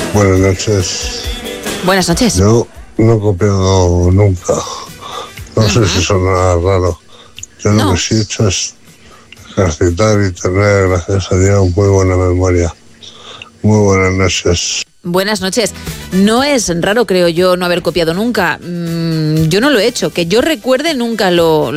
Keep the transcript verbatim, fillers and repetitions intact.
Buenas noches. Buenas noches. Yo no he copiado nunca. No uh-huh. sé si sonará raro. Yo no. lo que sí he hecho es ejercitar y tener, gracias a Dios, muy buena memoria. Muy buenas noches. Buenas noches. No es raro, creo yo, no haber copiado nunca. Mm, yo no lo he hecho. Que yo recuerde, nunca lo,